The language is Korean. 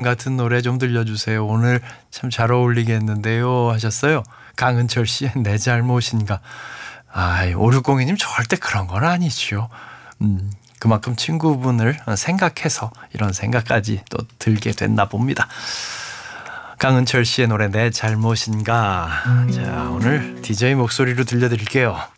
같은 노래 좀 들려주세요. 오늘 참 잘 어울리겠는데요 하셨어요. 강은철 씨의 내 잘못인가. 5602님 절대 그런 건 아니죠. 그만큼 친구분을 생각해서 이런 생각까지 또 들게 됐나 봅니다. 강은철 씨의 노래 내 잘못인가. 자, 오늘 DJ 목소리로 들려드릴게요.